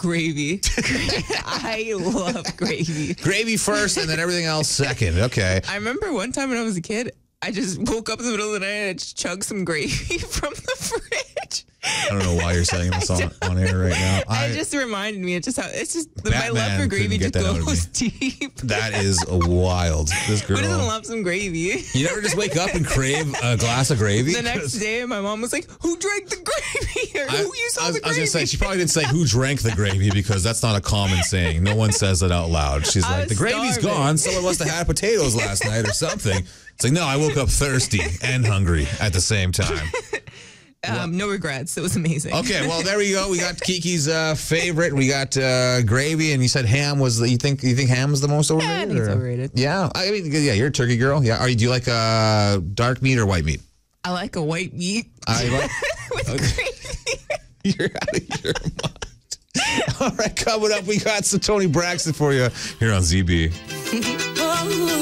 Gravy. I love gravy. Gravy first and then everything else second. Okay. I remember one time when I was a kid, I just woke up in the middle of the night and I just chugged some gravy from the fridge. I don't know why you're saying this on air right now. It just reminded me. It's just my Batman love for gravy couldn't just get that out of goes deep. That is wild. This girl. Who doesn't love some gravy? You never just wake up and crave a glass of gravy? The next day, my mom was like, "Who drank the gravy?" Or who used all the gravy? I was gonna say she probably didn't say who drank the gravy because that's not a common saying. No one says it out loud. She's like, the gravy's gone. Someone must have had potatoes last night or something. It's like, no, I woke up thirsty and hungry at the same time. No regrets. It was amazing. Okay, well there we go. We got Kiki's favorite. We got gravy, and you said ham was. You think ham is the most overrated? Yeah, I think it's overrated. Yeah, I mean, yeah, you're a turkey girl. Yeah, do you like dark meat or white meat? I like a white meat. I like with gravy. You're out of your mind. All right, coming up, we got some Tony Braxton for you here on ZB.